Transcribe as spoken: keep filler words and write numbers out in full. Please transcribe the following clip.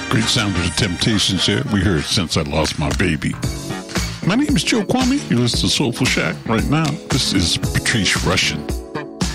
Great sound of the Temptations there. We heard Since I Lost My Baby. My name is Joe Kwame. You're listening to Soulful Shack right now. This is Patrice Rushen.